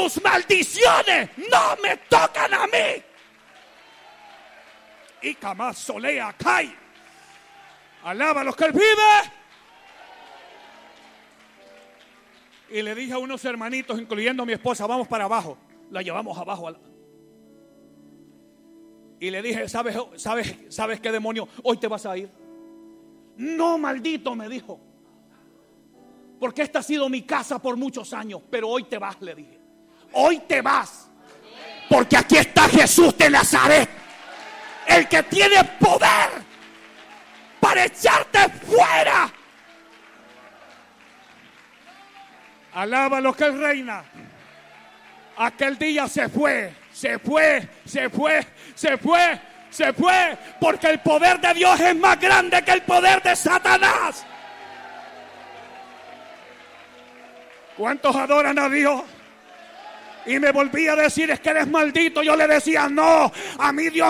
tus maldiciones no me tocan a mí. Y jamás solea cae. Alaba a los que él vive. Y le dije a unos hermanitos, incluyendo a mi esposa, vamos para abajo. La llevamos abajo. Y le dije, ¿sabes qué, demonio? Hoy te vas a ir. No, maldito, me dijo. Porque esta ha sido mi casa por muchos años. Pero hoy te vas, le dije. Hoy te vas. Porque aquí está Jesús de Nazaret. El que tiene poder para echarte fuera. Alaba a los que él reina. Aquel día se fue. Porque el poder de Dios es más grande que el poder de Satanás. ¿Cuántos adoran a Dios? Y me volví a decir, es que eres maldito. Yo le decía, no, a mí Dios